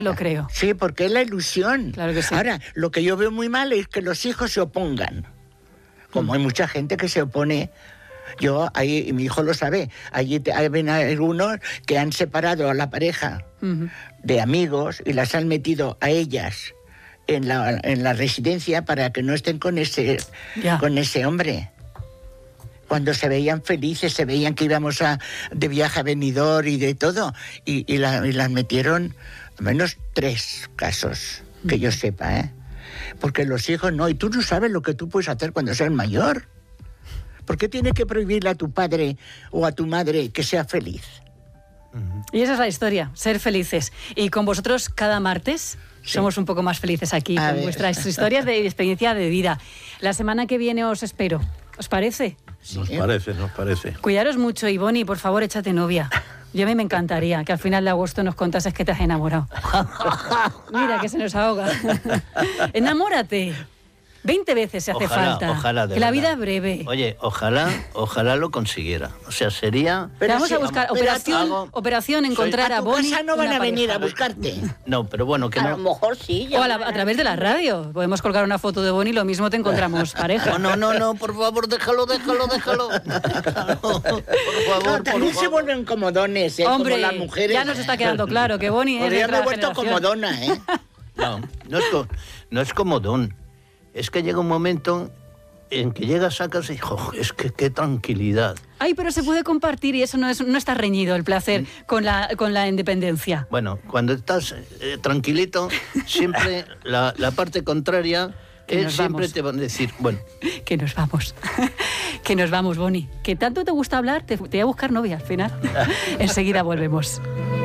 Lo creo. Sí, porque es la ilusión. Claro que sí. Ahora, lo que yo veo muy mal es que los hijos se opongan. Como hay mucha gente que se opone. Yo, ahí, y mi hijo lo sabe, allí hay algunos que han separado a la pareja de amigos y las han metido a ellas en la residencia para que no estén con ese hombre. Cuando se veían felices, se veían que íbamos de viaje a Benidorm y de todo, y las metieron, al menos 3 casos, que yo sepa, ¿eh? Porque los hijos no, y tú no sabes lo que tú puedes hacer cuando seas mayor. ¿Por qué tienes que prohibirle a tu padre o a tu madre que sea feliz? Y esa es la historia, ser felices. Y con vosotros cada martes somos un poco más felices aquí, con vuestras historias de experiencia de vida. La semana que viene os espero. ¿Os parece? Sí. Nos parece. Cuidaros mucho, y Bonnie, por favor, échate novia. Yo a mí me encantaría que al final de agosto nos contases que te has enamorado. Mira, que se nos ahoga. Enamórate. 20 veces se hace falta. Ojalá, de que la verdad. vida es breve. Oye, ojalá lo consiguiera. O sea, sería... Pero vamos a buscar operación encontrar a Bonnie. A tu casa no van a venir a buscarte. No, pero bueno, que A no... lo mejor sí. O a través de la radio. Podemos colgar una foto de Bonnie, lo mismo te encontramos pareja. No, por favor, déjalo. Por favor, También se vuelven comodones, Hombre, como las mujeres. ya nos está quedando claro que Bonnie es Porque de ya me he otra vuelto generación. comodona, ¿eh? No es comodón. Es que llega un momento en que llegas a casa y es que qué tranquilidad. Ay, pero se puede compartir y eso no está reñido, el placer con la independencia. Bueno, cuando estás tranquilito, siempre la parte contraria siempre te van a decir, bueno. Que nos vamos. Que nos vamos, Bonnie. Que tanto te gusta hablar, te voy a buscar novia al final. Enseguida volvemos.